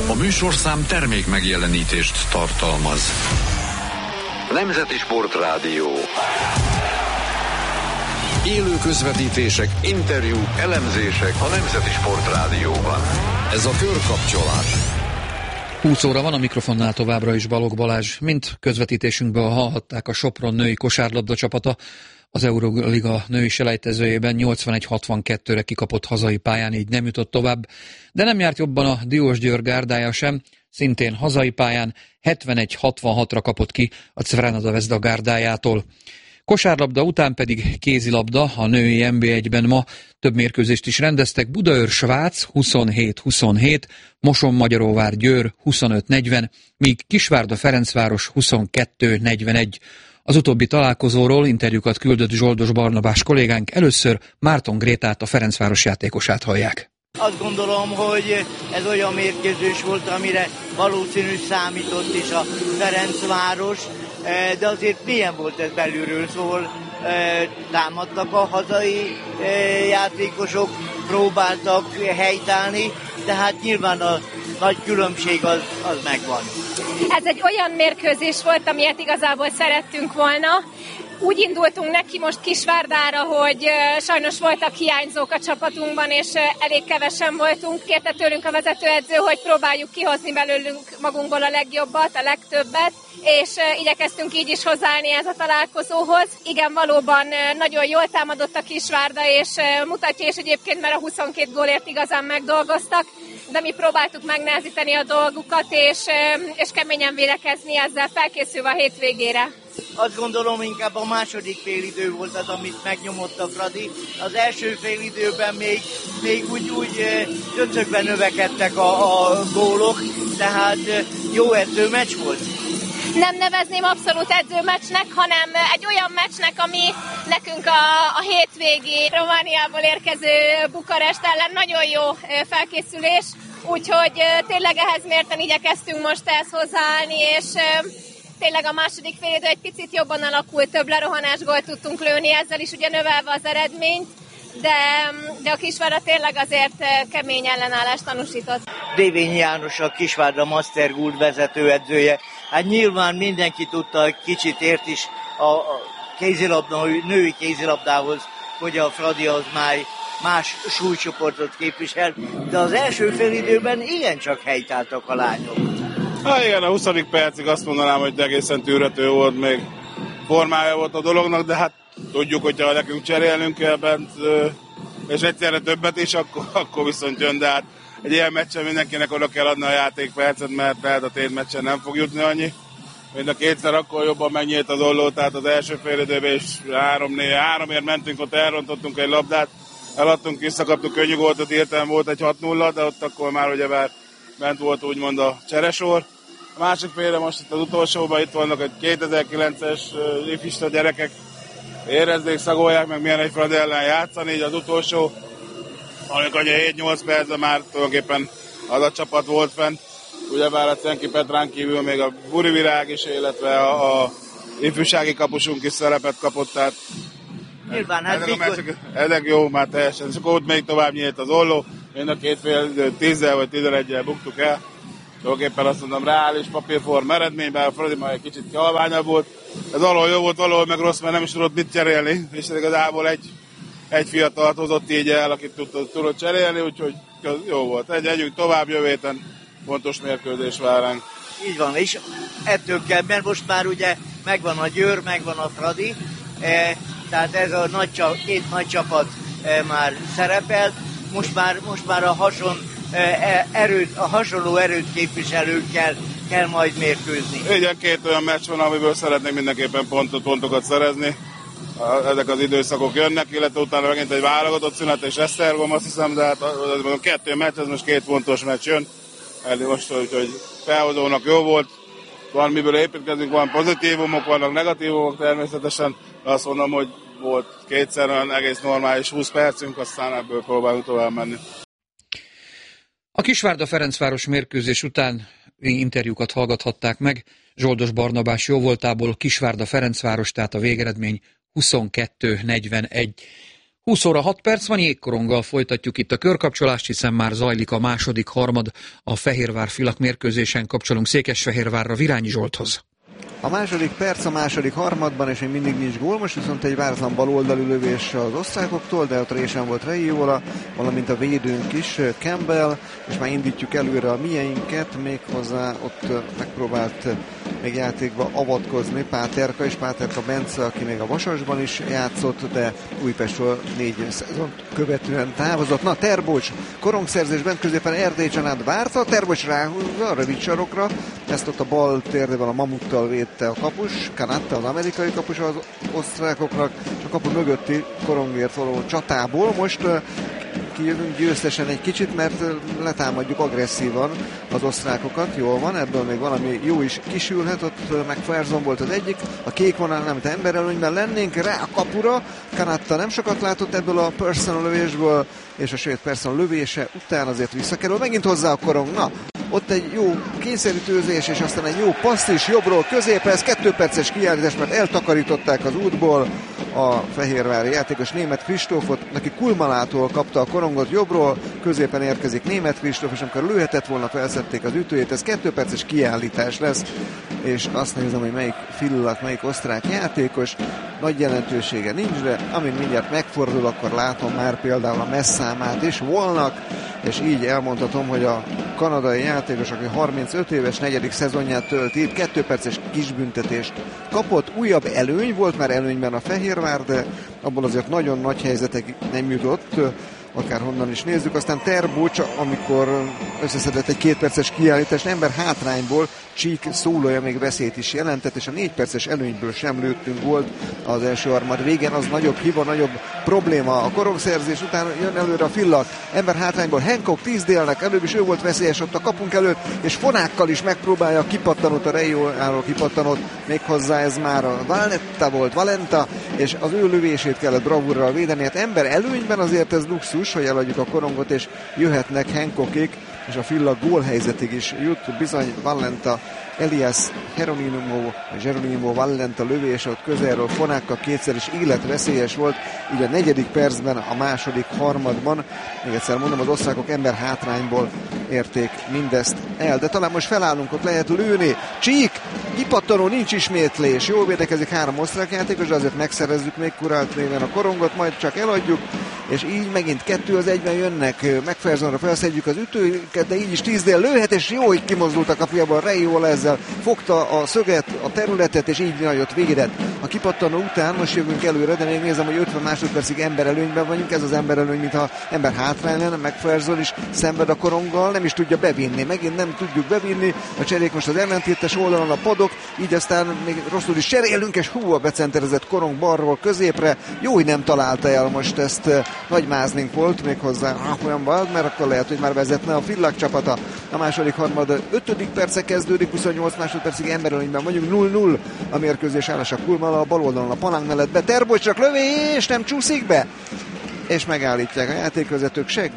A műsorszám termék megjelenítést tartalmaz. Nemzeti Sportrádió. Élő közvetítések, interjúk, elemzések a Nemzeti Sportrádióban. Ez a Körkapcsolás. 20 óra van, a mikrofonnál továbbra is Balogh Balázs. Mint közvetítésünkből hallhatták, a Sopron női kosárlabda csapata az Euroliga női selejtezőjében 81-62-re kikapott hazai pályán, így nem jutott tovább, de nem járt jobban a Diósgyőr gárdája sem, szintén hazai pályán 71-66-ra kapott ki a Crvena Zvezda gárdájától. Kosárlabda után pedig kézilabda, a női NB1-ben ma több mérkőzést is rendeztek. Budaörs-Svác 27-27, Moson-Magyaróvár-Győr 25-40, míg Kisvárda-Ferencváros 22-41. Az utóbbi találkozóról interjúkat küldött Zsoldos Barnabás kollégánk, először Márton Grétát, a Ferencváros játékosát hallják. Azt gondolom, hogy ez olyan mérkőzés volt, amire valószínű számított is a Ferencváros, de azért milyen volt ez belülről, szóval támadtak a hazai játékosok, próbáltak helytállni, tehát nyilván a nagy különbség az megvan. Ez egy olyan mérkőzés volt, amilyet igazából szerettünk volna. Úgy indultunk neki most Kisvárdára, hogy sajnos voltak hiányzók a csapatunkban, és elég kevesen voltunk. Kérte tőlünk a vezetőedző, hogy próbáljuk kihozni belőlünk magunkból a legjobbat, a legtöbbet, és igyekeztünk így is hozzáállni ez a találkozóhoz. Igen, valóban nagyon jól támadott a Kisvárda, és mutatja is egyébként, mert a 22 gólért igazán megdolgoztak, de mi próbáltuk megnehezíteni a dolgukat, és keményen védekezni, ezzel felkészülve a hétvégére. Azt gondolom, inkább a második félidő volt az, amit megnyomott a Fradi. Az első félidőben még úgy döcögben növekedtek a gólok, tehát jó edzőmeccs volt. Nem nevezném abszolút edzőmeccsnek, hanem egy olyan meccsnek, ami nekünk a hétvégi Romániából érkező Bukarest ellen nagyon jó felkészülés, úgyhogy tényleg ehhez mérten igyekeztünk most ehhez hozzáállni, és tényleg a második félidő egy picit jobban alakult, több lerohanás gólt tudtunk lőni, ezzel is ugye növelve az eredményt, de a Kisvárda tényleg azért kemény ellenállást tanúsított. Dévényi János a Kisvárda Master Guld vezetőedzője. Hát nyilván mindenki tudta, kicsit ért is a kézilabda, női kézilabdához, hogy a Fradi az már más súlycsoportot képvisel, de az első félidőben igencsak helytáltak a lányok. Hát igen, a 20. percig azt mondanám, hogy egészen tűrhető volt, még formája volt a dolognak, de hát tudjuk, hogyha nekünk cserélnünk kell bent, és egyszerre többet is, akkor viszont jön, de hát egy ilyen meccsen mindenkinek oda kell adni a játékpercet, mert lehet a tétmeccsen nem fog jutni annyi. Mind a kétszer akkor jobban megnyílt az olló, tehát az első félidőben is 3-4-3-ért mentünk, ott elrontottunk egy labdát, eladtunk, visszakaptuk, könnyű gólt, hirtelen volt egy 6-0, de ott akkor már ugyebár bent volt úgymond a cseresor. A másik félre most itt az utolsóban itt vannak egy 2009-es ifista gyerekek, érezzék, szagolják meg milyen egy Fradi ellen játszani, így az utolsó, amikor 7-8 percben már tulajdonképpen az a csapat volt fent. Ugyebár a Cenki Petrán kívül még a Buri Virág is, illetve a ifjúsági kapusunk is szerepet kapott, tehát nyilván, hát ezek jó, már teljesen, és akkor ott még tovább nyílt az olló, mind a két fél 10-zel vagy 11-el buktuk el. Tulajdonképpen azt mondom, reális papírform eredményben, a Fradi már egy kicsit halványabb volt. Ez valahol jó volt, valahol meg rossz, mert nem is tudott mit cserélni, és igazából egy fiatalt hozott így el, akit tudott cserélni, úgyhogy jó volt. Együtt tovább, jövő héten fontos mérkőzés vár ránk. Így van, és ettől kell, mert most már ugye megvan a Győr, megvan a Fradi, tehát ez a két nagy csapat már szerepel, most már a hasonló erőt képviselőkkel kell majd mérkőzni. Igen, két olyan meccs van, amiből szeretnék mindenképpen pontokat szerezni. Ezek az időszakok jönnek, illetve utána megint egy válogatott szünet és Esztergom, azt hiszem, de hát kettő meccs, ez most két fontos meccs jön. Most, hogy felhozónak jó volt, van miből építkezünk, van pozitívumok, vannak negatívumok természetesen, de azt mondom, hogy volt kétszer olyan egész normális 20 percünk, aztán ebből próbálunk tovább menni. A Kisvárda-Ferencváros mérkőzés után interjúkat hallgathatták meg. Zsoldos Barnabás jóvoltából Kisvárda-Ferencváros, tehát a végeredmény 22-41. 20 óra 6 perc van, jégkoronggal folytatjuk itt a körkapcsolást, hiszen már zajlik a második harmad a Fehérvár-Villach mérkőzésen. Kapcsolunk Székesfehérvárra Virányi Zsolthoz. A második perc a második harmadban, és még mindig nincs gól. Most viszont egy váratlan baloldali lövés az osztrákoktól, de ott résen volt Reiola, valamint a védőnk is, Campbell, és már indítjuk előre a mieinket, méghozzá ott megpróbált még játékba avatkozni Páterka és Páterka Bence, aki még a Vasasban is játszott, de Újpestről 4 szezont követően távozott. Na, Terbocs korongszerzésben középen Erdély Csanád várta, Terbocs ráhúzza a rövid sarokra, ezt ott a bal térdében a Mamuttal védte a kapus, Kanatta az amerikai kapus az osztrákoknak, és a kapu mögötti korongért való csatából most kijövünk győztesen egy kicsit, mert letámadjuk agresszívan az osztrákokat, jól van, ebből még valami jó is kisülhet, ott McPherson volt az egyik, a kék vonal nem, te emberelőnyben lennénk, rá a kapura, Kanatta nem sokat látott ebből a personal lövésből, és a svéd personal lövése után azért visszakerül, megint hozzá a korong, na, ott egy jó kényszerítőzés, és aztán egy jó passz is jobbról középre, ez 2 perces kiállítás, mert eltakarították az útból a fehérvári játékos Németh Kristófot, neki Kulmalától kapta a korongot jobbról, középen érkezik Németh Kristóf, és amikor lőhetett volna, felszedték az ütőjét, ez 2 perces kiállítás lesz, és azt nézem, hogy melyik Villach, melyik osztrák játékos, nagy jelentősége nincs, de amint mindjárt megfordul, akkor látom már például a messzámát is volnak, és így elmondhatom, hogy a kanadai játékos, aki 35 éves 4. szezonját tölti, itt 2 perces kisbüntetést kapott, újabb előny volt már előnyben a Fehérvár, de abból azért nagyon nagy helyzetek nem jutott, akár honnan is nézzük, aztán Terbocs, amikor összeszedett egy 2 perces kiállítást, ember hátrányból Csík szólója még veszélyt is jelentett, és a 4 perces előnyből sem lőttünk volt az első harmad végén, az nagyobb hiba, nagyobb probléma. A korongszerzés után jön előre a Villach, ember hátrányból Hancock 10 délnek, előbb is ő volt veszélyes ott a kapunk előtt, és fonákkal is megpróbálja a kipattanót, a Reioláról kipattanót, méghozzá ez már a Valenta, és az ő lövését kellett bravúrral védeni, hát ember előnyben azért ez luxus, hogy eladjuk a korongot, és jöhetnek Hancockik, és a Villach gólhelyzetig is jut, bizony Valenta, Elias Geronimo Valenta lövése ott közelről fonákkal kétszer is életveszélyes volt, így a 4. percben, a második harmadban, még egyszer mondom, az osztrákok ember hátrányból érték mindezt el, de talán most felállunk, ott lehet lőni, Csík, kipattanó, nincs ismétlés, jól védekezik 3 osztrák játékos, de azért megszerezzük még Kurált néven a korongot, majd csak eladjuk, és így megint 2-1-ben jönnek, McPhersonra felszedjük az ütőket, de így is 10 dél lőhet, és jó, hogy kimozdult a kapujából, Reiola ezzel fogta a szöget, a területet, és így nagyot védett. A kipattanó után most jövünk előre, de még nézem, hogy 50 másodpercig emberelőnyben vagyunk, ez az emberelőny, mintha ember hátrány lenne, McPherson is szenved a koronggal, nem is tudja bevinni, megint nem tudjuk bevinni, a cserék most az ellentétes oldalon a padok, így aztán még rosszul is cserélünk, és a becenterezett korong balról középre, jó, hogy nem találta el most ezt, nagy mázlink volt méghozzá olyan bald, mert akkor lehet, hogy már vezetne a Villach csapata. A második harmad 5. perce kezdődik, 28 másodpercig emberelőnyben vagyunk, 0-0 a mérkőzés állása Kulmala, a bal oldalon a palánk mellett be, Terbocs csak lövés, nem csúszik be, és megállítják a játékvezetők, se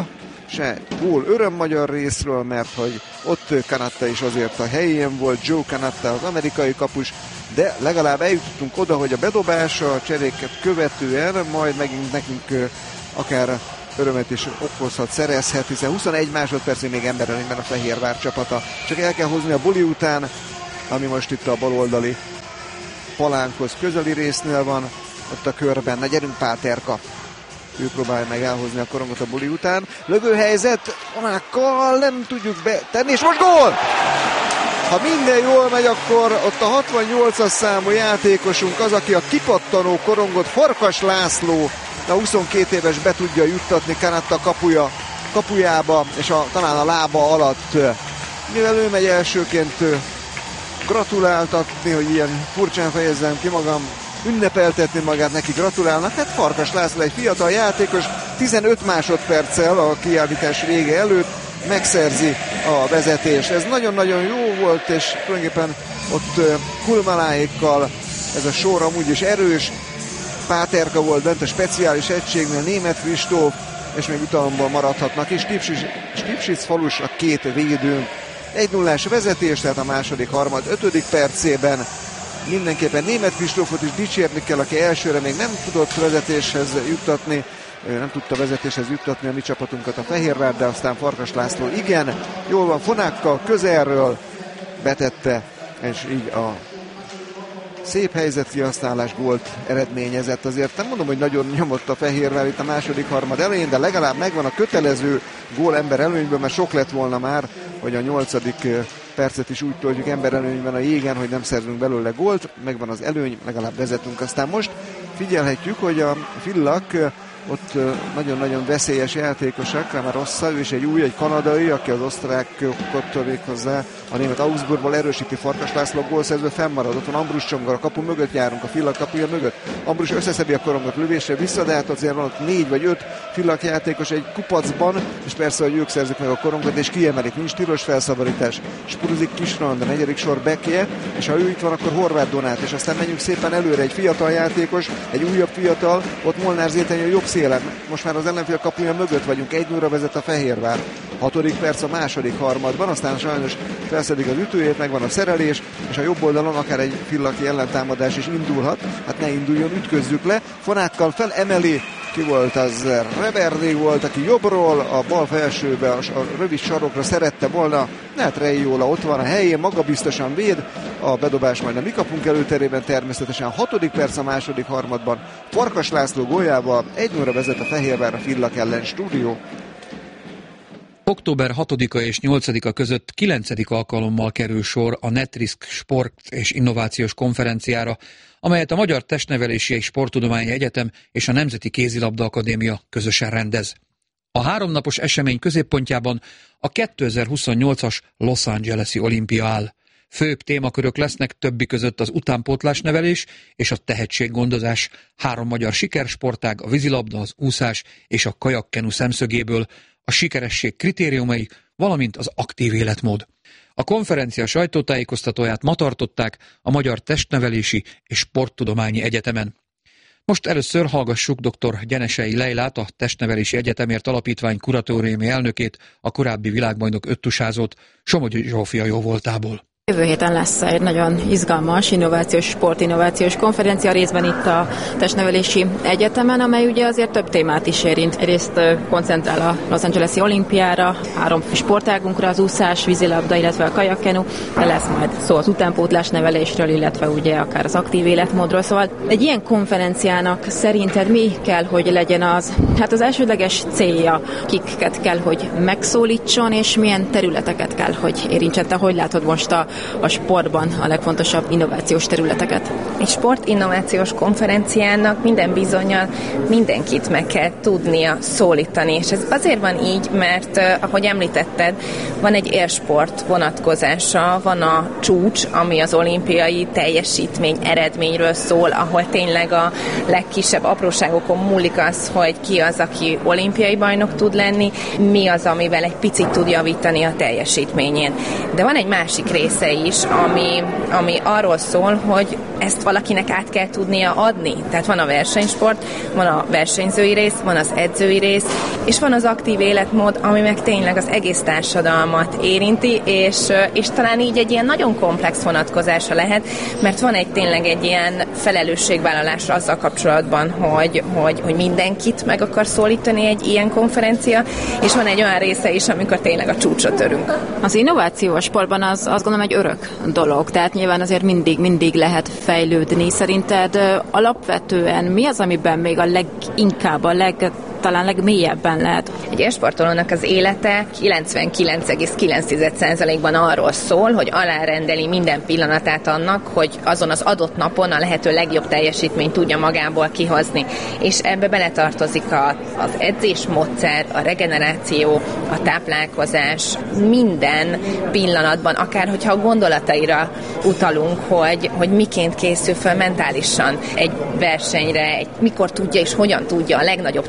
gól öröm magyar részről, mert hogy ott Kanatta is azért a helyén volt, Joe Kanatta az amerikai kapus, de legalább eljutottunk oda, hogy a bedobás a cseréket követően majd megint nekünk akár örömet is okozhat, szerezhet, hiszen 21 másodpercig még emberelőnyben a Fehérvár csapata. Csak el kell hozni a buli után, ami most itt a baloldali palánkhoz közeli résznél van, ott a körben. Na gyerünk, Páterka! Ő próbálja meg elhozni a korongot a buli után. Lövőhelyzet, Onákkal nem tudjuk betenni, és most gól! Ha minden jól megy, akkor ott a 68-as számú játékosunk az, aki a kipattanó korongot, Farkas László, a 22 éves be tudja juttatni Kanatta kapujába, és talán a lába alatt. Mivel ő megy elsőként gratuláltatni, hogy ilyen furcsán fejezzem ki magam, ünnepeltetni magát, neki gratulálnak. Hát Farkas László egy fiatal játékos, 15 másodperccel a kiállítás vége előtt megszerzi a vezetést. Ez nagyon-nagyon jó volt, és tulajdonképpen ott Kulmaláékkal ez a sor amúgy is erős. Páterka volt bent a speciális egységnél, Németh Kristóf, és még utalomból maradhatnak is. Stipsic falus a 2 védőnk. 1-0-ás vezetés, tehát a második harmad 5. percében. mindenképpen Németh Kristófot is dicsérni kell, aki elsőre még nem tudott vezetéshez juttatni, nem tudta vezetéshez juttatni a mi csapatunkat a Fehérvár, de aztán Farkas László igen, jól van, Fonákkal közelről betette, és így a szép helyzetkihasználás gólt eredményezett. Azért nem mondom, hogy nagyon nyomott a Fehérvár itt a második harmad elején, de legalább megvan a kötelező gól ember előnyből, mert sok lett volna már, hogy a 8. percet is úgy toljuk ember előnyben a jégen, hogy nem szerzünk belőle gólt, megvan az előny, legalább vezetünk. Aztán most figyelhetjük, hogy a Villak ott nagyon-nagyon veszélyes játékosak, már Rossa, ő is egy kanadai, aki az osztrákoktól hozzá a német Augsburgból erősíti Farkas László gólszerző, fennmarad. Ott van Ambrus Csongor, a kapu mögött járunk, a Villak kapuja mögött. Ambrus összeszedi a korongot lövésre vissza, de hát azért van ott 4 vagy 5 Villak játékos egy kupacban, és persze, hogy ők szerzik meg a korongot, és kiemelik, nincs tilos felszabadítás. Spurzik Kisrand, a 4. sor bekje, és ha ő itt van, akkor Horváth Donát, és aztán menjünk szépen előre, egy fiatal játékos, egy újabb fiatal, ott Molnár Zéteny a jobb szélen. Most már az ellenfél kapuja mögött vagyunk, 1-0-ra vezet a Fehérvár. 6. perc a második harmadban, aztán sajnos felszedik az ütőjét, megvan a szerelés, és a jobb oldalon akár egy villaki ellentámadás is indulhat. Hát ne induljon, ütközzük le. Fonákkal felemeli, ki volt az? Reverdé volt, aki jobbról, a bal felsőbe, a rövid sarokra szerette volna. Hát Reiola ott van a helyén, magabiztosan véd, a bedobás majd a mi kapunk előterében természetesen. 6. perc a második harmadban. Farkas László góljával 1-0-ra vezet a Fehérvár a Villak ellen. Stúdió. Október 6-a és 8-a között 9. alkalommal kerül sor a Netrisk Sport és Innovációs Konferenciára, amelyet a Magyar Testnevelési és Sporttudományi Egyetem és a Nemzeti Kézilabda Akadémia közösen rendez. A 3 napos esemény középpontjában a 2028-as Los Angeles-i olimpia áll. Főbb témakörök lesznek többi között az utánpótlásnevelés és a tehetséggondozás, 3 magyar sikersportág, a vízilabda, az úszás és a kajakkenu szemszögéből, a sikeresség kritériumai, valamint az aktív életmód. A konferencia sajtótájékoztatóját ma tartották a Magyar Testnevelési és Sporttudományi Egyetemen. Most először hallgassuk dr. Gyenesei Leilát, a Testnevelési Egyetemért Alapítvány kuratóriumi elnökét, a korábbi világbajnok öttusázót Somogyi Zsófia jóvoltából. Jövő héten lesz egy nagyon izgalmas sportinnovációs konferencia, részben itt a Testnevelési Egyetemen, amely ugye azért több témát is érint. Egyrészt koncentrál a Los Angeles-i olimpiára, 3 sportágunkra, az úszás, vízilabda, illetve a kajakkenu, de lesz majd szó az utánpótlásnevelésről, illetve ugye akár az aktív életmódról. Szóval egy ilyen konferenciának szerinted mi kell, hogy legyen az elsődleges célja, kiket kell, hogy megszólítson, és milyen területeket kell, hogy érintsen? Te hogy látod most a sportban a legfontosabb innovációs területeket? Egy sportinnovációs konferenciának minden bizonnyal mindenkit meg kell tudnia szólítani, és ez azért van így, mert ahogy említetted, van egy élsport vonatkozása, van a csúcs, ami az olimpiai teljesítmény eredményről szól, ahol tényleg a legkisebb apróságokon múlik az, hogy ki az, aki olimpiai bajnok tud lenni, mi az, amivel egy picit tud javítani a teljesítményén. De van egy másik része is, ami arról szól, hogy ezt valakinek át kell tudnia adni. Tehát van a versenysport, van a versenyzői rész, van az edzői rész, és van az aktív életmód, ami meg tényleg az egész társadalmat érinti, és talán így egy ilyen nagyon komplex vonatkozása lehet, mert van tényleg egy ilyen felelősségvállalás azzal kapcsolatban, hogy mindenkit meg akar szólítani egy ilyen konferencia, és van egy olyan része is, amikor tényleg a csúcsra törünk. Az innováció a sportban az azt gondolom egy örök dolog, tehát nyilván azért mindig lehet fejlődni. Szerinted alapvetően mi az, amiben még a leginkább, talán legmélyebben lehet? Egy élsportolónak az élete 99,9%-ban arról szól, hogy alárendeli minden pillanatát annak, hogy azon az adott napon a lehető legjobb teljesítményt tudja magából kihozni. És ebbe beletartozik az edzésmódszer, a regeneráció, a táplálkozás, minden pillanatban, akár hogyha a gondolataira utalunk, hogy miként készül fel mentálisan egy versenyre, mikor tudja és hogyan tudja a legnagyobb teljesítményt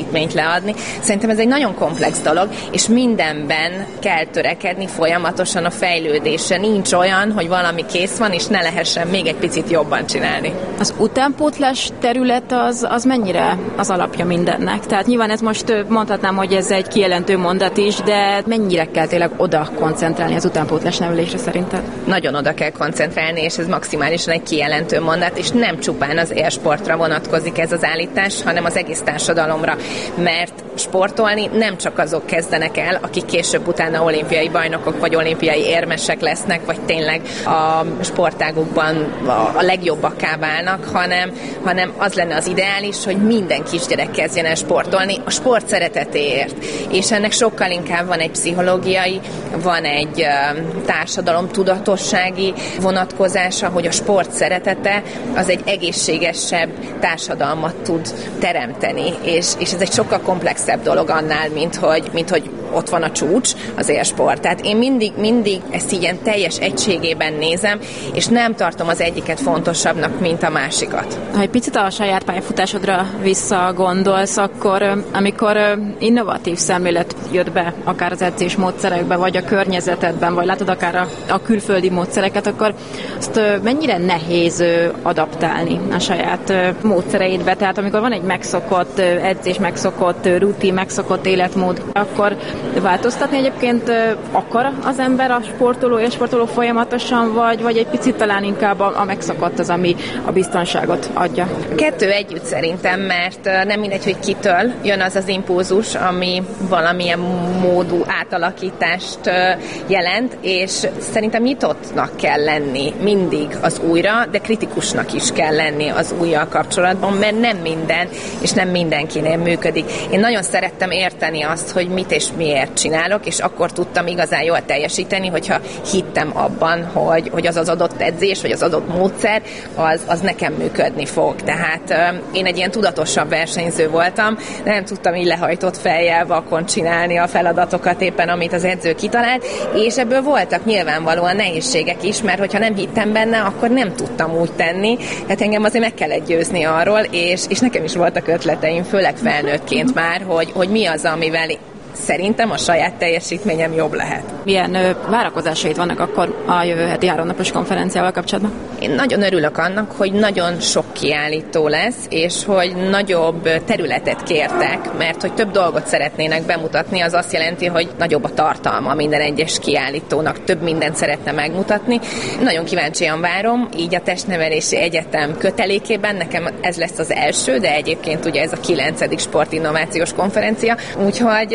teljesítményt leadni. Szerintem ez egy nagyon komplex dolog, és mindenben kell törekedni folyamatosan a fejlődésre. Nincs olyan, hogy valami kész van, és ne lehessen még egy picit jobban csinálni. Az utánpótlás terület az mennyire az alapja mindennek? Tehát nyilván ez most mondhatnám, hogy ez egy kijelentő mondat is, de mennyire kell tényleg oda koncentrálni az utánpótlás nevelésre szerinted? Nagyon oda kell koncentrálni, és ez maximálisan egy kijelentő mondat, és nem csupán az élsportra vonatkozik ez az állítás, hanem az egész társadalomra, mert sportolni nem csak azok kezdenek el, akik később utána olimpiai bajnokok vagy olimpiai érmesek lesznek, vagy tényleg a sportágukban a legjobbakká válnak, hanem az lenne az ideális, hogy minden kisgyerek kezdjen el sportolni a sport szeretetéért. És ennek sokkal inkább van egy pszichológiai, van egy társadalom tudatossági vonatkozása, hogy a sport szeretete az egy egészségesebb társadalmat tud teremteni. És ez egy sokkal komplexebb dolog annál, mint hogy ott van a csúcs, az élsport. Tehát én mindig ezt ilyen teljes egységében nézem, és nem tartom az egyiket fontosabbnak, mint a másikat. Ha egy picit a saját pályafutásodra visszagondolsz, akkor amikor innovatív szemlélet jött be, akár az edzés módszerekben, vagy a környezetedben, vagy látod akár a külföldi módszereket, akkor azt mennyire nehéz adaptálni a saját módszereidbe? Tehát amikor van egy megszokott edzés, megszokott rutin, megszokott életmód, akkor változtatni egyébként akar az ember, a sportoló folyamatosan, vagy egy picit talán inkább a megszokott az, ami a biztonságot adja? Kettő együtt szerintem, mert nem mindegy, hogy kitől jön az impulzus, ami valamilyen módú átalakítást jelent, és szerintem nyitottnak kell lenni mindig az újra, de kritikusnak is kell lenni az újjal kapcsolatban, mert nem minden, és nem mindenkinél működik. Én nagyon szerettem érteni azt, hogy mit és miért csinálok, és akkor tudtam igazán jól teljesíteni, hogyha hittem abban, hogy az adott edzés, vagy az adott módszer, az nekem működni fog. Tehát én egy ilyen tudatosabb versenyző voltam, nem tudtam így lehajtott fejjel vakon csinálni a feladatokat éppen, amit az edző kitalált, és ebből voltak nyilvánvalóan nehézségek is, mert hogyha nem hittem benne, akkor nem tudtam úgy tenni. Tehát engem azért meg kellett győzni arról, és nekem is voltak ötleteim, főleg felnőttként már, hogy mi az, amivel szerintem a saját teljesítményem jobb lehet. Milyen várakozásaid vannak akkor a jövő heti 3 napos konferenciával kapcsolatban? Én nagyon örülök annak, hogy nagyon sok kiállító lesz, és hogy nagyobb területet kértek, mert hogy több dolgot szeretnének bemutatni, az azt jelenti, hogy nagyobb a tartalma minden egyes kiállítónak, több mindent szeretne megmutatni. Nagyon kíváncsian várom, így a Testnevelési Egyetem kötelékében nekem ez lesz az első, de egyébként ugye ez a 9. sportinnovációs konferencia, úgyhogy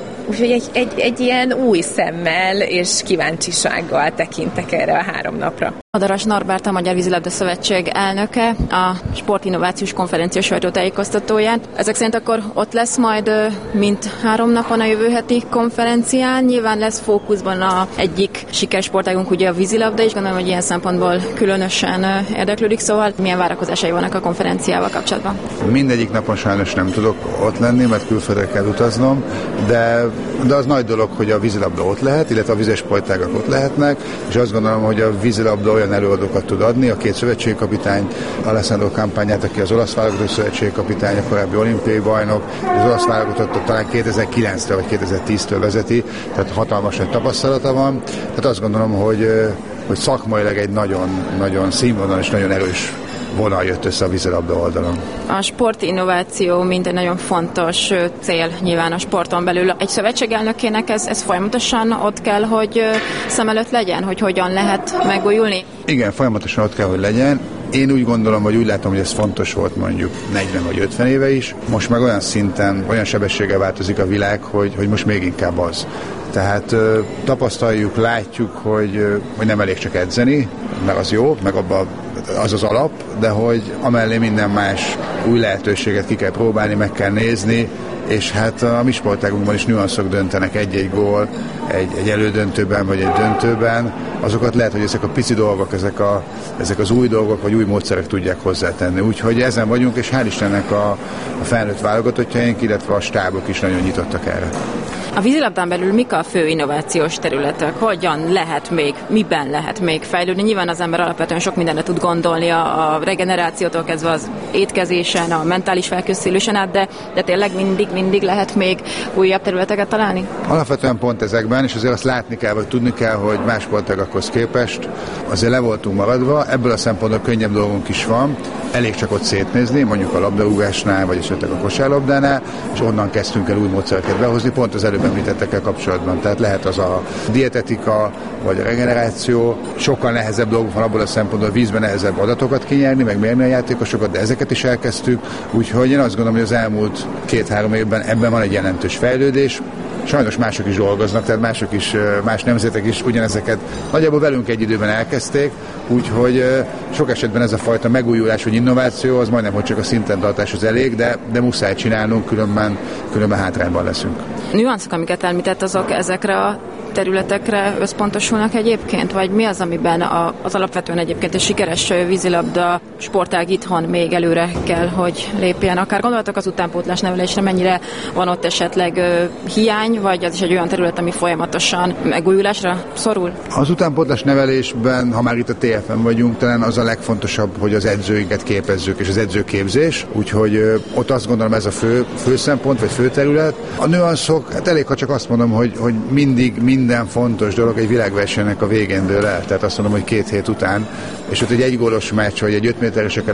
egy ilyen új szemmel és kíváncsisággal tekintek erre a 3 napra. Madaras Norbert, a Magyar Vízilabda Szövetség elnöke, a Sportinnovációs Konferencia sajtótájékoztatóján. Ezek szerint akkor ott lesz majd mint 3 napon a jövő heti konferencián. Nyilván lesz fókuszban egyik sikersportágunk, ugye a vízilabda is, gondolom, hogy ilyen szempontból különösen érdeklődik, szóval milyen várakozásai vannak a konferenciával kapcsolatban? Mindegyik napon sajnos nem tudok ott lenni, mert külföldre kell utaznom, de az nagy dolog, hogy a vízilabda ott lehet, illetve a vizes sportágak ott lehetnek, és azt gondolom, hogy a vízilabda olyan előadókat tud adni, a 2 szövetségkapitány, Alessandro Campagnát, aki az olasz válogatott szövetségkapitány, a korábbi olimpiai bajnok, az olasz válogatottat talán 2009-től vagy 2010-től vezeti, tehát hatalmas nagy tapasztalata van. Tehát azt gondolom, hogy szakmailag egy nagyon színvonal és nagyon erős vonal jött össze a vízilabda oldalon. A sportinnováció minden nagyon fontos cél nyilván a sporton belül. Egy szövetségelnökének ez folyamatosan ott kell, hogy szem előtt legyen, hogy hogyan lehet megújulni? Igen, folyamatosan ott kell, hogy legyen. Én úgy gondolom, vagy úgy látom, hogy ez fontos volt mondjuk 40 vagy 50 éve is. Most meg olyan szinten, olyan sebességgel változik a világ, hogy most még inkább az. Tehát tapasztaljuk, látjuk, hogy nem elég csak edzeni, meg az jó, meg abban az az alap, de hogy amellé minden más új lehetőséget ki kell próbálni, meg kell nézni, és hát a mi sportágunkban is nüanszok döntenek, egy-egy gól, egy elődöntőben vagy egy döntőben, azokat lehet, hogy ezek a pici dolgok, ezek az új dolgok vagy új módszerek tudják hozzátenni. Úgyhogy ezen vagyunk, és hál' Istennek a felnőtt válogatottjaink, illetve a stábok is nagyon nyitottak erre. A vízilabdán belül mik a fő innovációs területek? Hogyan lehet még, miben lehet még fejlődni? Nyilván az ember alapvetően sok mindenre tud gondolni, a regenerációtól kezdve az étkezésen, a mentális felkészülésen át, de tényleg mindig lehet még újabb területeket találni? Alapvetően pont ezekben, és azért azt látni kell, vagy tudni kell, hogy más sportágakhoz képest azért le voltunk maradva, ebből a szempontból könnyebb dolgunk is van, elég csak ott szétnézni, mondjuk a labdarúgásnál, vagy esetleg a kosárlabdánál, és onnan kezdtünk el új módszereket behozni, pont az előbb említettekkel kapcsolatban. Tehát lehet az a dietetika, vagy a regeneráció, sokkal nehezebb dolgunk van abból a szempontból, a vízben nehezebb adatokat kinyerni, meg mérni a játékosokat, de ezeket is elkezdtük, úgyhogy én azt gondolom, hogy az elmúlt 2-3 évben ebben van egy jelentős fejlődés. Sajnos mások is dolgoznak, tehát más nemzetek is ugyanezeket nagyjából velünk egy időben elkezdték, úgyhogy sok esetben ez a fajta megújulás vagy innováció az majdnem, hogy csak a szinten tartás az elég, de muszáj csinálnunk, különben hátrányban leszünk. Nüanszok, amiket említett, azok ezekre a területekre összpontosulnak egyébként? Vagy mi az, amiben az alapvetően egyébként egy sikeres vízilabda sportág itthon még előre kell, hogy lépjen? Akár gondoltok az utánpótlás nevelésre, mennyire van ott esetleg hiány, vagy az is egy olyan terület, ami folyamatosan megújulásra szorul? Az utánpótlás nevelésben, ha már itt a TFN vagyunk, talán az a legfontosabb, hogy az edzőinket képezzük, és az edzőképzés, úgyhogy ott azt gondolom ez a fő szempont, vagy fő terület. A nüanszok, hát elég, ha csak azt mondom, hogy minden fontos dolog egy világversenynek a végén dől el. Tehát azt mondom, hogy 2 hét után, és ott egy egygólos meccs, vagy egy 5 méteresekkel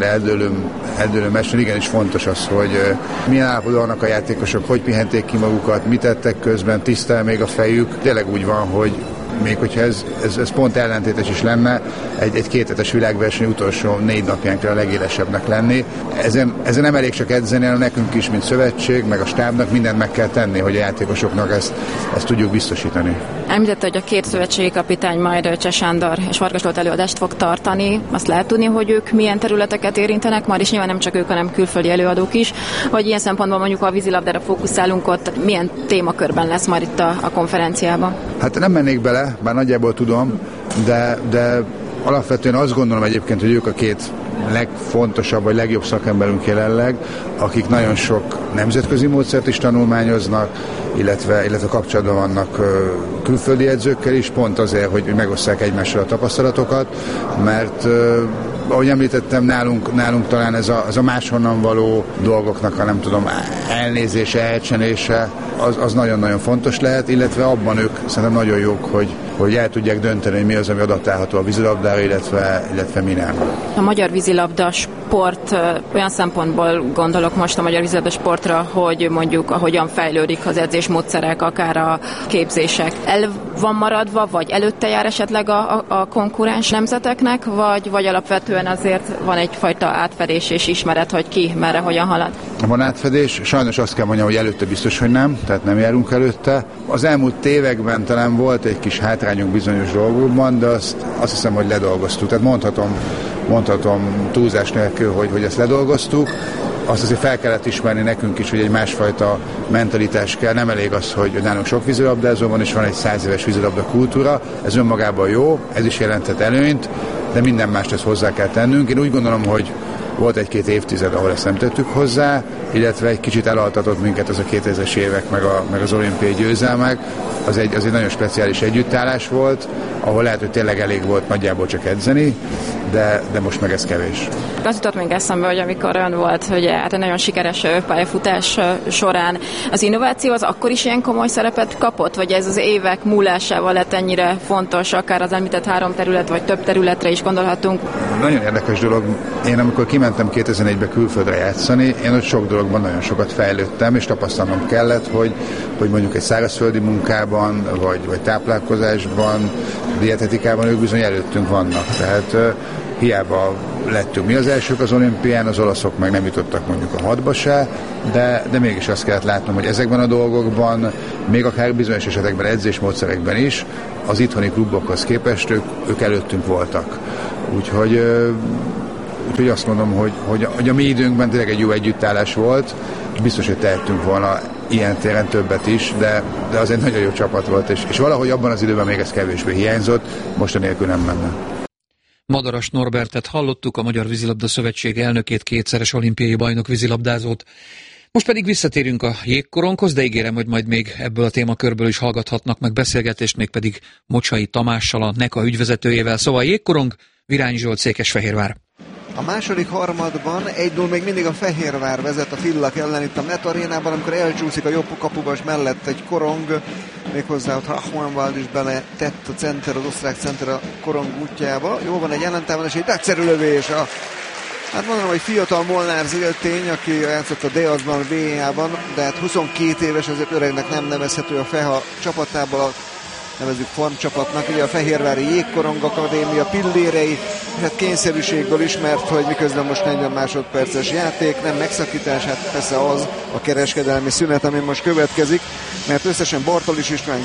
eldőlő meccsen igenis fontos az, hogy milyen állapotban vannak a játékosok, hogy pihenték ki magukat, mit tettek közben, tisztel még a fejük. Tényleg úgy van, hogy még hogyha ez pont ellentétes is lenne, egy 2 hetes világverseny utolsó 4 napján kell a legélesebbnek lenni. Ezen nem elég csak edzeni, hanem nekünk is, mint szövetség, meg a stábnak mindent meg kell tenni, hogy a játékosoknak ezt tudjuk biztosítani. Említette, hogy a 2 szövetségi kapitány majd Cseh Sándor és Varga Zsolt előadást fog tartani. Azt lehet tudni, hogy ők milyen területeket érintenek majd, és nyilván nem csak ők, hanem külföldi előadók is, hogy ilyen szempontból mondjuk a vízilabdára fókuszálunk, ott milyen témakörben lesz majd itt a konferenciában? Hát nem mennék bele, bár nagyjából tudom, de alapvetően azt gondolom egyébként, hogy ők a 2 legfontosabb vagy legjobb szakemberünk jelenleg, akik nagyon sok nemzetközi módszert is tanulmányoznak, illetve kapcsolatban vannak külföldi edzőkkel is, pont azért, hogy megosszák egymással a tapasztalatokat, mert ahogy említettem, nálunk talán ez a máshonnan való dolgoknak a nem tudom, elnézése, elcsenése, az nagyon-nagyon fontos lehet, illetve abban ők szerintem nagyon jók, hogy el tudják dönteni, hogy mi az, ami adaptálható a vízilabdára, illetve mi nem. A magyar vízilabda sport, olyan szempontból gondolok most a magyar vízilabda sportra, hogy mondjuk ahogyan fejlődik az edzésmódszerek, akár a képzések. El van maradva, vagy előtte jár esetleg a konkurens nemzeteknek, vagy alapvetően azért van egyfajta átfedés és ismeret, hogy ki merre, hogyan halad? Van átfedés, sajnos azt kell mondjam, hogy előtte biztos, hogy nem, tehát nem járunk előtte. Az elmúlt években talán volt egy kis hátrányunk bizonyos dolgokban, de azt hiszem, hogy ledolgoztuk. Tehát mondhatom túlzás nélkül, hogy ezt ledolgoztuk. Azt azért fel kellett ismerni nekünk is, hogy egy másfajta mentalitás kell. Nem elég az, hogy nálunk sok vízilabdázó van, és van egy 100 éves vízilabda kultúra. Ez önmagában jó, ez is jelentett előnyt, de minden mást ezt hozzá kell tennünk. Én úgy gondolom, hogy volt 1-2 évtized, ahol ezt nem tettük hozzá, illetve egy kicsit elaltatott minket az a 2000-es évek, meg az olimpiai győzelmek. Az egy nagyon speciális együttállás volt, ahol lehet, hogy tényleg elég volt nagyjából csak edzeni, de most meg ez kevés. Az jutott még eszembe, hogy amikor ön volt, hogy hát egy nagyon sikeres pályafutás során az innováció az akkor is ilyen komoly szerepet kapott, vagy ez az évek múlásával lett ennyire fontos, akár az említett 3 terület, vagy több területre is gondolhatunk? Nagyon érdekes dolog. Én amikor kimentem 2004-be külföldre játszani, én ott sok dologban nagyon sokat fejlődtem, és tapasztalnom kellett, hogy mondjuk egy szárazföldi munkában, vagy táplálkozásban, dietetikában ők bizony előttünk vannak. Tehát hiába lettünk mi az elsők az olimpián, az olaszok meg nem jutottak mondjuk a 6-ba se, de mégis azt kellett látnom, hogy ezekben a dolgokban, még akár bizonyos esetekben edzésmódszerekben is, az itthoni klubokhoz képest ők előttünk voltak. Úgyhogy azt mondom, hogy a mi időnkben tényleg egy jó együttállás volt, biztos, hogy tehettünk volna ilyen téren többet is, de az egy nagyon jó csapat volt, és valahogy abban az időben még ez kevésbé hiányzott, most a nélkül nem menne. Madaras Norbertet hallottuk, a Magyar Vízilabda Szövetség elnökét, 2-szeres olimpiai bajnok vízilabdázót. Most pedig visszatérünk a jégkoronghoz, de ígérem, hogy majd még ebből a témakörből is hallgathatnak meg beszélgetést, mégpedig Mocsai Tamással, a NECA ügyvezetőjével. Szóval jégkorong, Virányi Zsolt, Székesfehérvár. A második harmadban 1-0 még mindig a Fehérvár vezet a Villak ellen itt a Met Arénában, amikor elcsúszik a jobb kapubas mellett egy korong, méghozzá ott Rahmanwald is beletett a center, az osztrák center a korong útjába. Jó, van egy ellentámadás, egy nagyszerű lövés. Hát mondanom, hogy fiatal Molnár Ziltény, aki játszott a Deazban, VA-ban, de hát 22 éves, azért öregnek nem nevezhető a Feha csapatából, nevezzük formcsapatnak, ugye a Fehérvári Jégkorong Akadémia pillérei, és hát kényszerűségből is, mert hogy miközben most 40 másodperces játék, nem megszakítás, hát persze az a kereskedelmi szünet, ami most következik, mert összesen Bartolis István,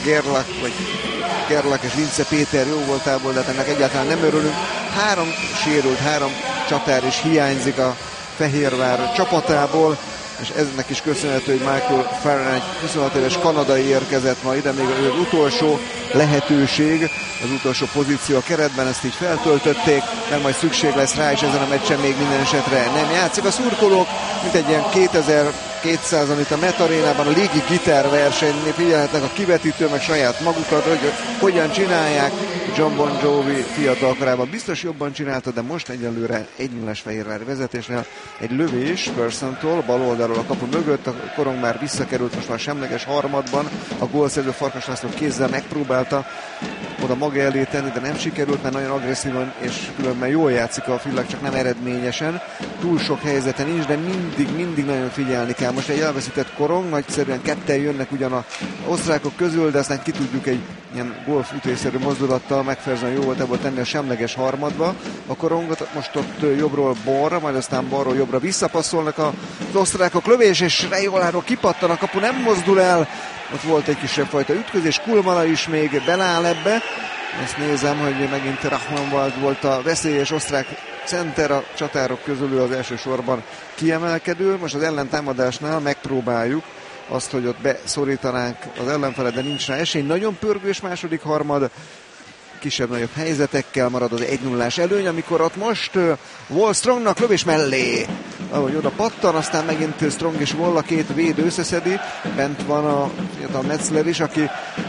Gerlach és Vince Péter jó voltából, de hát ennek egyáltalán nem örülünk. 3 sérült, 3 csatár is hiányzik a Fehérvár csapatából, és ennek is köszönhető, hogy Michael Farren, egy 26 éves kanadai érkezett ma ide, még az utolsó lehetőség, az utolsó pozíció a keretben, ezt így feltöltötték, mert majd szükség lesz rá, és ezen a meccsen még minden esetre nem játszik. A szurkolók, mint egy ilyen 2200-an itt a Met Arénában, a légi gitárversenynél figyelhetnek a kivetítő, meg saját magukat, hogy hogyan csinálják. John Bon Jovi fiatal korában biztos jobban csinálta, de most egyelőre 1-0-es Fehérvári vezetésnél egy lövés Persson-tól, bal oldalról a kapu mögött, a korong már visszakerült, most már semleges harmadban, a gólszerző Farkas László kézzel megpróbálta oda maga elé tenni, de nem sikerült, mert nagyon agresszívan és különben jól játszik a Villak, csak nem eredményesen. Túl sok helyzeten nincs, de mindig nagyon figyelni kell. Most egy elveszített korong, nagyszerűen ketten jönnek ugyan az osztrákok közül, de aztán ki tudjuk egy ilyen golfütésszerű mozdulattal McPherson jó volt ebből tenni a semleges harmadba. A korongot most ott jobbról balra, majd aztán balról jobbra visszapasszolnak az osztrákok, lövés, és Rejoláról kipattan a kapu, nem mozdul el. Ott volt egy kisebb fajta ütközés, Kulmala is még beláll ebbe. Ezt nézem, hogy megint Rahmanwald volt a veszélyes osztrák center, a csatárok közül az első sorban kiemelkedő. Most az ellentámadásnál megpróbáljuk azt, hogy ott beszorítanánk az ellenfelet, de nincs rá esély. Nagyon pörgős második harmad, kisebb-nagyobb helyzetekkel marad az 1-0-ás előny, amikor ott most Wall Strongnak lövés mellé, ahogy oda pattan, aztán megint Strong és Wall, a két védő összeszedi, bent van a fiatal Metzler is, aki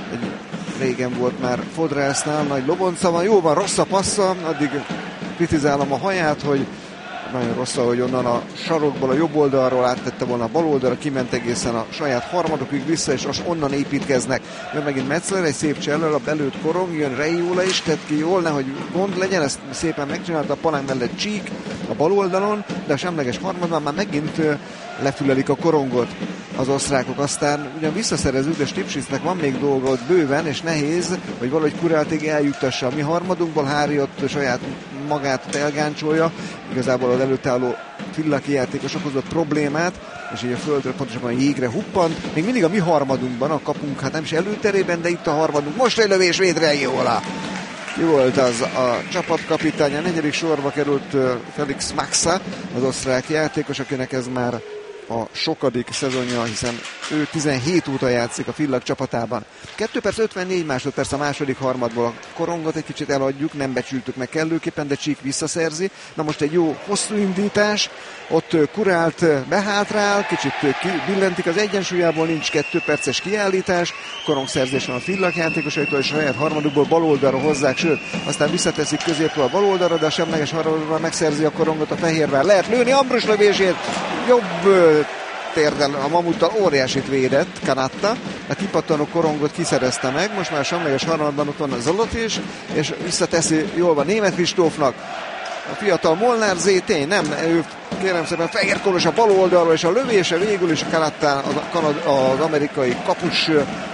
régen volt már Fodrásznál, nagy lobonca van, jó van, rossz a passza, addig kritizálom a haját, hogy nagyon rossz, hogy onnan a sarokból, a jobb oldalról áttette volna a bal oldalra, kiment egészen a saját harmadokig vissza, és onnan építkeznek. Jön megint Metzler, egy szép csellel, a belőtt korong, jön Reiola is, tett ki jól, nehogy gond legyen, ezt szépen megcsinálta a palánk mellett Csík a bal oldalon, de a semleges harmadban már megint lefülelik a korongot az osztrákok. Aztán ugyan visszaszerezünk, de Stipsitznek van még dolga ott bőven, és nehéz, hogy valahogy Kuráltig eljuttassa. Mi harmadunkból Hári ott saját magát elgáncsolja, igazából az előtt álló Villaki játékos okozott problémát, és így a földre, pontosabban a jégre huppant. Még mindig a mi harmadunkban, a kapunk, hát nem is előterében, de itt a harmadunk. Most egy lövés, védre Jola. Ki volt az a csapatkapitány? A negyedik sorba került Felix Maxa, az osztrák játékos, akinek ez már a sokadik szezonja, hiszen ő 17 óta játszik a Villak csapatában. 2 perc 54 másodperc a második harmadból, a korongot egy kicsit eladjuk, nem becsültük meg kellőképpen, de Csík visszaszerzi. Na most egy jó hosszú indítás, ott Kurált behátrál, kicsit kibillentik az egyensúlyából, nincs 2 perces kiállítás, korongszerzés van a Villak játékosaitól, és a saját harmadukból bal oldalra hozzák, sőt, aztán visszateszik középről a bal oldalra, de a semleges harmadban megszerzi a korongot a Fehérvár. Lehet lőni Ambrus lövését, jobb térdel a Mamuttal, óriásit védett Kanatta, a kipattanó korongot kiszerezte meg, most már a semleges harmadban ott van a Zolotis, és visszateszi jól van Németh Kristófnak, a fiatal Molnár Ziltény, nem, ő kérem szépen fehérkolos a bal oldalról, és a lövése végül is Kanatta az amerikai kapus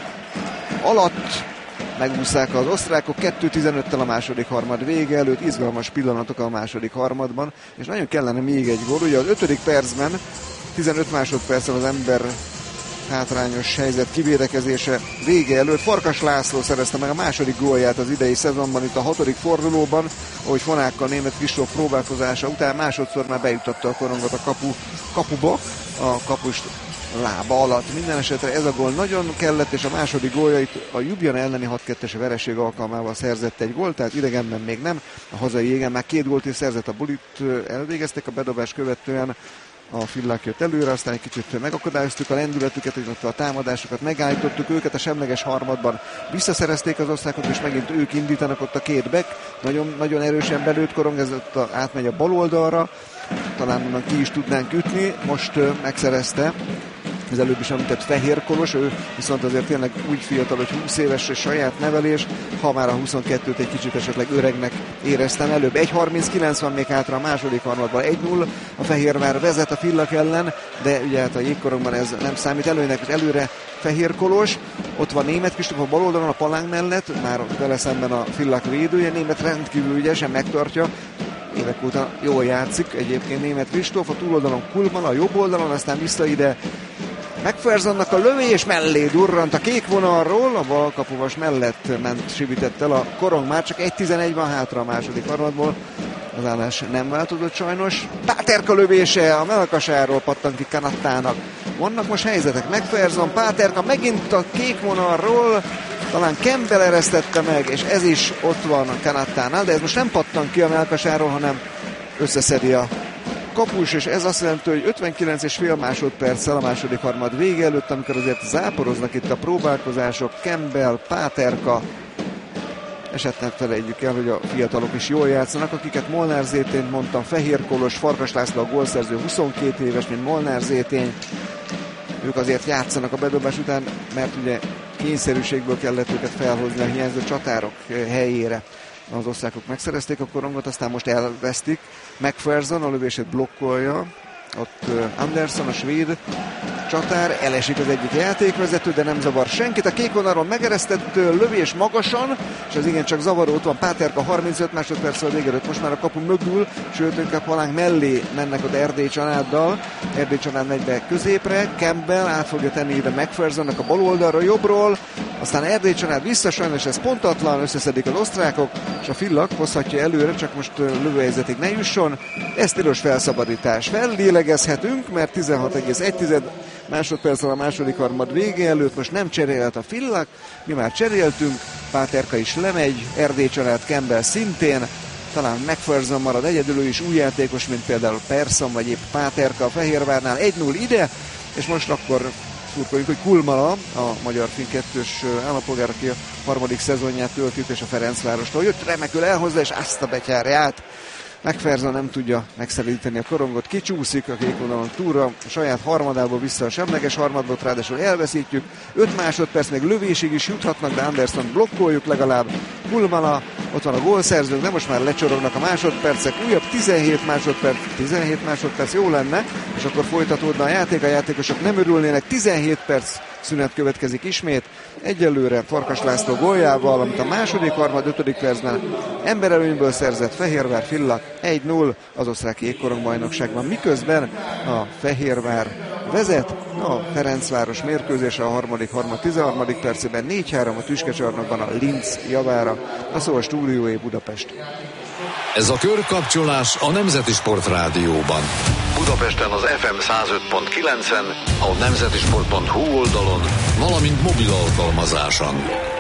alatt megúszták az osztrákok 2-15-tel a második harmad vége előtt, izgalmas pillanatok a második harmadban, és nagyon kellene még egy gól, ugye az 5. percben 15 másodperccel az ember hátrányos helyzet kivédekezése vége előtt Farkas László szerezte meg a második gólját az idei szezonban, itt a 6. fordulóban, ahogy Fonákkal Németh Kristóf próbálkozása után másodszor már bejutatta a korongot a kapuba, a kapust lába alatt. Minden esetre ez a gól nagyon kellett, és a második gólja itt a Ljubljana elleni 6-2-es vereség alkalmával szerzett egy gólt, tehát idegenben még nem, a hazai jégen már 2 gólt is szerzett, a bulit elvégeztek, a bedobás követően A Villach jött előre, aztán egy kicsit megakadályoztuk a lendületüket, illetve a támadásokat, megállítottuk őket, a semleges harmadban visszaszerezték az osztrákok, és megint ők indítanak ott a két back, nagyon, nagyon erősen belőtt korong, ez ott átmegy a bal oldalra, talán onnan ki is tudnánk ütni, most megszerezte. Az előbb is említett Fehér Kolos, ő viszont azért tényleg úgy fiatal, hogy 20 éves és saját nevelés, ha már a 22-t egy kicsit esetleg öregnek éreztem előbb. 1.39 van még hátra a második harmadban, 1-0, a Fehérvár vezet a Villach ellen, de ugye hát a jégkorongban ez nem számít előnek, és előre Fehér Kolos, ott van Németh Kristóf a bal oldalon a palánk mellett, már vele szemben a Villach védője, Németh rendkívül ügyesen megtartja, évek óta jól játszik egyébként Németh Kristóf, a túloldalon Kulman, a jobb oldalon, aztán vissza ide McPhersonnak a lövés mellé durrant a kék vonalról, a bal kapuvas mellett sivített el a korong, már csak 1.11 van hátra a második harmadból, az állás nem változott sajnos. Páterka lövése a mellkasáról pattan ki Kanattának. Vannak most helyzetek, McPherson, Páterka megint a kék vonalról, talán Campbell eresztette meg, és ez is ott van a Kanattánál, de ez most nem pattan ki a mellkasáról, hanem összeszedi a kapus, és ez azt jelenti, hogy 59,5 másodperccel a második harmad vége előtt, amikor azért záporoznak itt a próbálkozások, Campbell, Páterka, és hát nem felejtjük el, hogy a fiatalok is jól játszanak, akiket Molnár Zétény mondtam, Fehér Kolos, Farkas László a gólszerző 22 éves, mint Molnár Zétény, ők azért játszanak a bedobás után, mert ugye kényszerűségből kellett őket felhozni a hiányzó csatárok helyére. Az osztrákok megszerezték a korongot, aztán most elvesztik. McPherson a lövését blokkolja, ott Andersson, a svéd csatár, elesik az egyik játékvezető, de nem zavar senkit. A kék vonalról megeresztett lövés magasan, és az igencsak zavaró, ott van Páterka 35 másodperccel végelőtt, most már a kapu mögül, sőt inkább Palánk mellé mennek ott Erdély Csanáddal. Erdély Csanád megy be középre, Campbell át fogja tenni ide McPhersonnak a bal oldalra jobbról, aztán Erdély Csanád vissza, sajnos ez pontatlan, összeszedik az osztrákok, és a Villach hozhatja előre, csak most lövőhelyzetig ne jusson. Ez tilos felszabadítás. Fellélegezhetünk, mert 16,1 másodperccel a második harmad vége előtt, most nem cserélhet a Villach, mi már cseréltünk, Páterka is lemegy, Erdély Csanád, Campbell szintén, talán McPherson marad egyedül, ő is új játékos, mint például Persson, vagy épp Páterka a Fehérvárnál, 1-0 ide, és most akkor szurkoljuk, hogy Kulmala, a magyar-finn kettős állampolgár, aki a harmadik szezonját tölti, és a Ferencvárostól jött, remekül elhozza, és azt a betyárját McPherson nem tudja megszelíteni a korongot, kicsúszik a kék vonalon túlra, a saját harmadából vissza a semleges harmadból, ráadásul elveszítjük, 5 másodperc, még lövésig is juthatnak, de Anderson blokkoljuk legalább, Kulmala, ott van a gólszerzőnk, de most már lecsorognak a másodpercek, újabb 17 másodperc jó lenne, és akkor folytatódna a játék, a játékosok nem örülnének, 17 perc szünet következik ismét, egyelőre Farkas László góljával, amit a második harmad 5. percben emberelőnyből szerzett Fehérvár Villach 1-0 az osztrák jégkorongbajnokságban, miközben a Fehérvár vezet, a Ferencváros mérkőzése a harmadik harmad 13. percében 4-3 a tüskecsarnokban a Linz javára, a szó a stúdióé Budapest. Ez a körkapcsolás a Nemzeti Sport Rádióban. Budapesten az FM 105.9-en, a nemzetisport.hu oldalon, valamint mobil alkalmazáson.